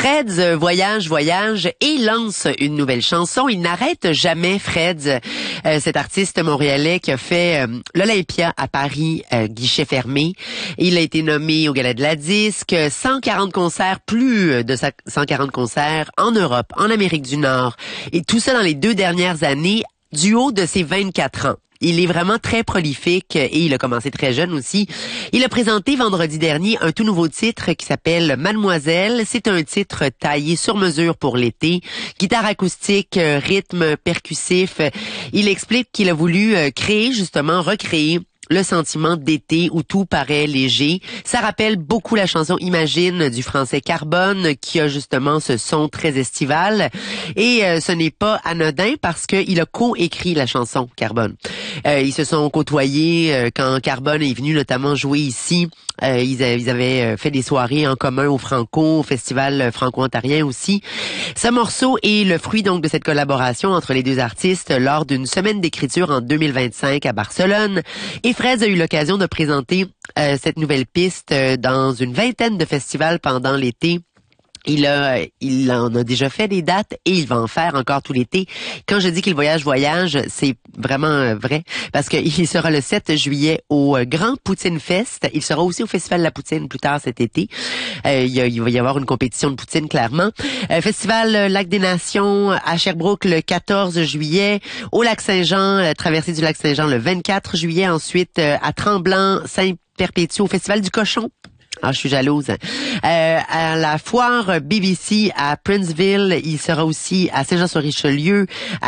Freds voyage et lance une nouvelle chanson. Il n'arrête jamais, Freds, cet artiste montréalais qui a fait l'Olympia à Paris, guichet fermé. Il a été nommé au Gala de la Disque, 140 concerts, plus de 140 concerts en Europe, en Amérique du Nord. Et tout ça dans les 2 dernières années, du haut de ses 24 ans. Il est vraiment très prolifique et il a commencé très jeune aussi. Il a présenté vendredi dernier un tout nouveau titre qui s'appelle Mademoiselle. C'est un titre taillé sur mesure pour l'été. Guitare acoustique, rythme percussif. Il explique qu'il a voulu recréer le sentiment d'été où tout paraît léger. Ça rappelle beaucoup la chanson Imagine du français Carbone qui a justement ce son très estival. Et ce n'est pas anodin parce qu'il a co-écrit la chanson Carbone. Ils se sont côtoyés quand Carbone est venu notamment jouer ici. Ils avaient fait des soirées en commun au Franco, au festival franco-ontarien aussi. Ce morceau est le fruit donc de cette collaboration entre les deux artistes lors d'une semaine d'écriture en 2025 à Barcelone. Et Freds a eu l'occasion de présenter cette nouvelle piste dans une vingtaine de festivals pendant l'été. Il en a déjà fait des dates et il va en faire encore tout l'été. Quand je dis qu'il voyage, c'est vraiment vrai parce qu'il sera le 7 juillet au Grand Poutine Fest. Il sera aussi au Festival de la Poutine plus tard cet été. Il va y avoir une compétition de poutine clairement. Festival Lac des Nations à Sherbrooke le 14 juillet. Au Lac-Saint-Jean, traversée du Lac-Saint-Jean le 24 juillet. Ensuite à Tremblant, Saint-Perpétue au Festival du Cochon. Ah, je suis jalouse. À la foire BBC à Princeville, il sera aussi à Saint-Jean-sur-Richelieu,